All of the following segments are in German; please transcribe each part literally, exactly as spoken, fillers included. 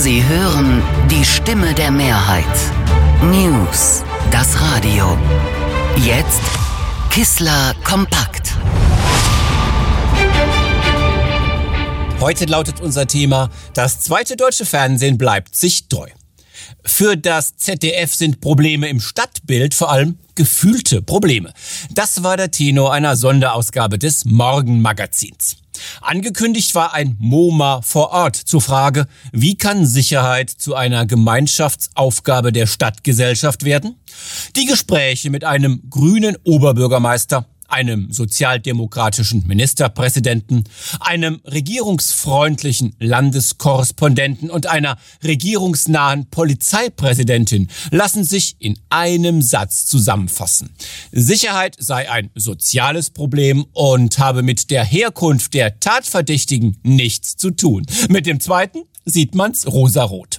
Sie hören die Stimme der Mehrheit. News, das Radio. Jetzt Kissler kompakt. Heute lautet unser Thema: Das zweite deutsche Fernsehen bleibt sich treu. Für das Z D F sind Probleme im Stadtbild vor allem gefühlte Probleme. Das war der Tenor einer Sonderausgabe des Morgenmagazins. Angekündigt war ein MoMA vor Ort zur Frage, wie kann Sicherheit zu einer Gemeinschaftsaufgabe der Stadtgesellschaft werden? Die Gespräche mit einem grünen Oberbürgermeister, einem sozialdemokratischen Ministerpräsidenten, einem regierungsfreundlichen Landeskorrespondenten und einer regierungsnahen Polizeipräsidentin lassen sich in einem Satz zusammenfassen. Sicherheit sei ein soziales Problem und habe mit der Herkunft der Tatverdächtigen nichts zu tun. Mit dem zweiten sieht man's rosarot.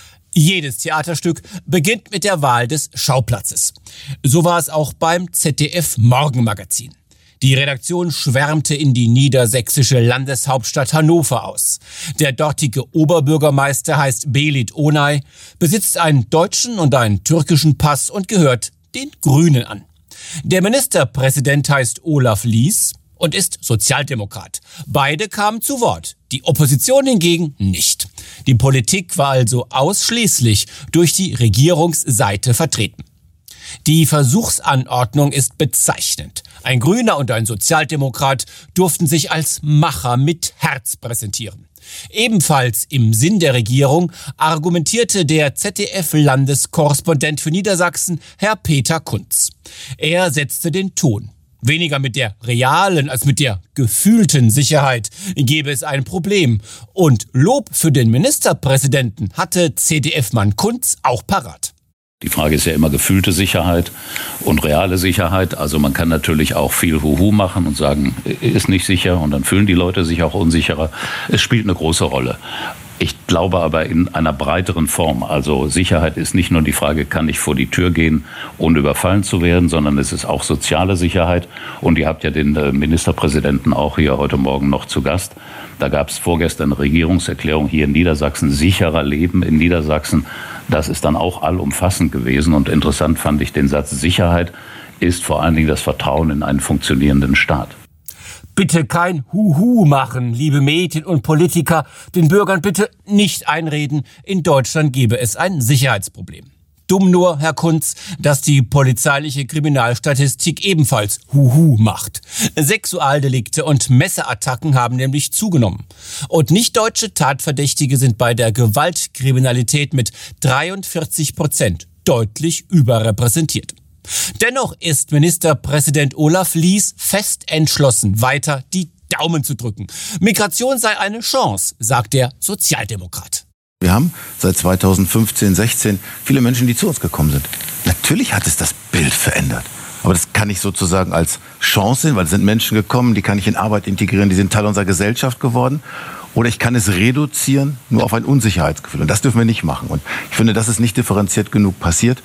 Jedes Theaterstück beginnt mit der Wahl des Schauplatzes. So war es auch beim Z D F Morgenmagazin. Die Redaktion schwärmte in die niedersächsische Landeshauptstadt Hannover aus. Der dortige Oberbürgermeister heißt Belit Onay, besitzt einen deutschen und einen türkischen Pass und gehört den Grünen an. Der Ministerpräsident heißt Olaf Lies und ist Sozialdemokrat. Beide kamen zu Wort, die Opposition hingegen nicht. Die Politik war also ausschließlich durch die Regierungsseite vertreten. Die Versuchsanordnung ist bezeichnend. Ein Grüner und ein Sozialdemokrat durften sich als Macher mit Herz präsentieren. Ebenfalls im Sinn der Regierung argumentierte der Z D F-Landeskorrespondent für Niedersachsen, Herr Peter Kunz. Er setzte den Ton. Weniger mit der realen als mit der gefühlten Sicherheit gäbe es ein Problem. Und Lob für den Ministerpräsidenten hatte C D F-Mann Kunz auch parat. Die Frage ist ja immer gefühlte Sicherheit und reale Sicherheit. Also man kann natürlich auch viel Huhu machen und sagen, ist nicht sicher, und dann fühlen die Leute sich auch unsicherer. Es spielt eine große Rolle. Ich glaube aber in einer breiteren Form. Also Sicherheit ist nicht nur die Frage, kann ich vor die Tür gehen, ohne überfallen zu werden, sondern es ist auch soziale Sicherheit. Und ihr habt ja den Ministerpräsidenten auch hier heute Morgen noch zu Gast. Da gab es vorgestern eine Regierungserklärung hier in Niedersachsen, sicherer Leben in Niedersachsen. Das ist dann auch allumfassend gewesen. Und interessant fand ich den Satz, Sicherheit ist vor allen Dingen das Vertrauen in einen funktionierenden Staat. Bitte kein Huhu machen, liebe Medien und Politiker. Den Bürgern bitte nicht einreden, in Deutschland gebe es ein Sicherheitsproblem. Dumm nur, Herr Kunz, dass die polizeiliche Kriminalstatistik ebenfalls Huhu macht. Sexualdelikte und Messerattacken haben nämlich zugenommen. Und nicht-deutsche Tatverdächtige sind bei der Gewaltkriminalität mit dreiundvierzig Prozent deutlich überrepräsentiert. Dennoch ist Ministerpräsident Olaf Lies fest entschlossen, weiter die Daumen zu drücken. Migration sei eine Chance, sagt der Sozialdemokrat. Wir haben seit zweitausendfünfzehn, sechzehn viele Menschen, die zu uns gekommen sind. Natürlich hat es das Bild verändert. Aber das kann ich sozusagen als Chance sehen, weil es sind Menschen gekommen, die kann ich in Arbeit integrieren, die sind Teil unserer Gesellschaft geworden. Oder ich kann es reduzieren nur auf ein Unsicherheitsgefühl. Und das dürfen wir nicht machen. Und ich finde, das ist nicht differenziert genug passiert.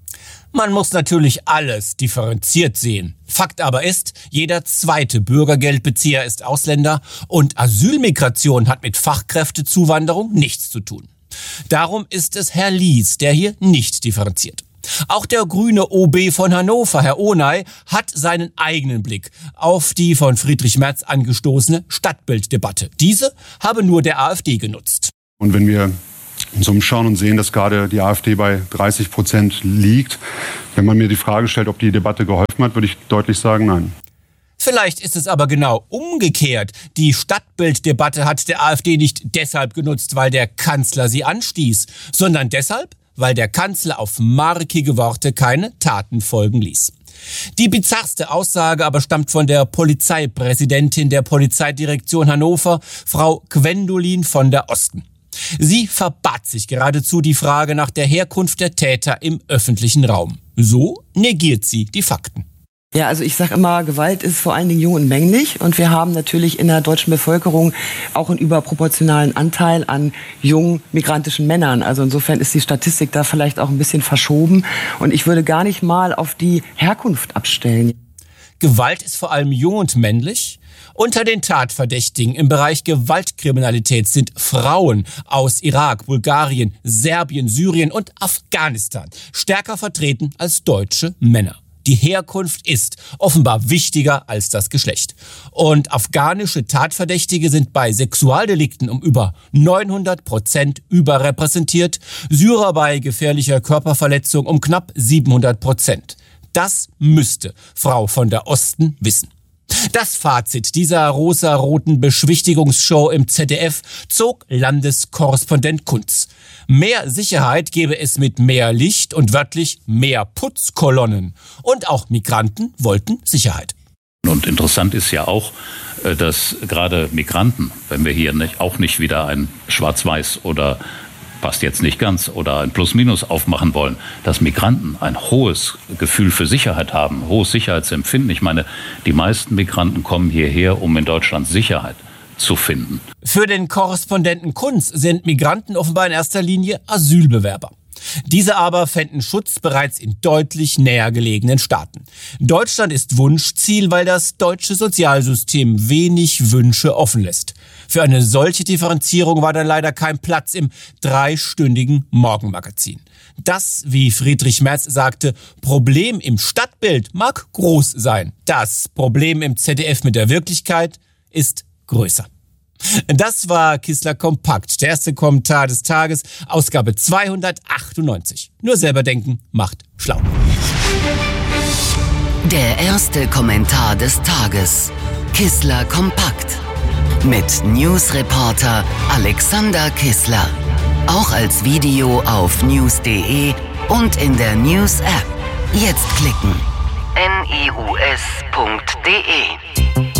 Man muss natürlich alles differenziert sehen. Fakt aber ist, jeder zweite Bürgergeldbezieher ist Ausländer und Asylmigration hat mit Fachkräftezuwanderung nichts zu tun. Darum ist es Herr Lies, der hier nicht differenziert. Auch der grüne O B von Hannover, Herr Onay, hat seinen eigenen Blick auf die von Friedrich Merz angestoßene Stadtbilddebatte. Diese habe nur der AfD genutzt. Und wenn wir uns umschauen und sehen, dass gerade die AfD bei dreißig Prozent liegt. Wenn man mir die Frage stellt, ob die Debatte geholfen hat, würde ich deutlich sagen, nein. Vielleicht ist es aber genau umgekehrt. Die Stadtbilddebatte hat der AfD nicht deshalb genutzt, weil der Kanzler sie anstieß, sondern deshalb, weil der Kanzler auf markige Worte keine Taten folgen ließ. Die bizarrste Aussage aber stammt von der Polizeipräsidentin der Polizeidirektion Hannover, Frau Gwendolin von der Osten. Sie verbat sich geradezu die Frage nach der Herkunft der Täter im öffentlichen Raum. So negiert sie die Fakten. Ja, also ich sage immer, Gewalt ist vor allen Dingen jung und männlich. Und wir haben natürlich in der deutschen Bevölkerung auch einen überproportionalen Anteil an jungen migrantischen Männern. Also insofern ist die Statistik da vielleicht auch ein bisschen verschoben. Und ich würde gar nicht mal auf die Herkunft abstellen. Gewalt ist vor allem jung und männlich. Unter den Tatverdächtigen im Bereich Gewaltkriminalität sind Frauen aus Irak, Bulgarien, Serbien, Syrien und Afghanistan stärker vertreten als deutsche Männer. Die Herkunft ist offenbar wichtiger als das Geschlecht. Und afghanische Tatverdächtige sind bei Sexualdelikten um über neunhundert Prozent überrepräsentiert, Syrer bei gefährlicher Körperverletzung um knapp siebenhundert Prozent. Das müsste Frau von der Osten wissen. Das Fazit dieser rosa-roten Beschwichtigungsshow im Z D F zog Landeskorrespondent Kunz. Mehr Sicherheit gebe es mit mehr Licht und wörtlich mehr Putzkolonnen. Und auch Migranten wollten Sicherheit. Und interessant ist ja auch, dass gerade Migranten, wenn wir hier nicht, auch nicht wieder ein Schwarz-Weiß oder passt jetzt nicht ganz oder ein Plus-Minus aufmachen wollen, dass Migranten ein hohes Gefühl für Sicherheit haben, hohes Sicherheitsempfinden. Ich meine, die meisten Migranten kommen hierher, um in Deutschland Sicherheit zu finden. Für den Korrespondenten Kunz sind Migranten offenbar in erster Linie Asylbewerber. Diese aber fänden Schutz bereits in deutlich näher gelegenen Staaten. Deutschland ist Wunschziel, weil das deutsche Sozialsystem wenig Wünsche offen lässt. Für eine solche Differenzierung war dann leider kein Platz im dreistündigen Morgenmagazin. Das, wie Friedrich Merz sagte, Problem im Stadtbild mag groß sein. Das Problem im Z D F mit der Wirklichkeit ist größer. Das war Kissler Kompakt, der erste Kommentar des Tages, Ausgabe zweihundertachtundneunzig. Nur selber denken macht schlau. Der erste Kommentar des Tages, Kissler Kompakt, mit Newsreporter Alexander Kissler. Auch als Video auf news punkt de und in der News-App. Jetzt klicken. N I U S punkt de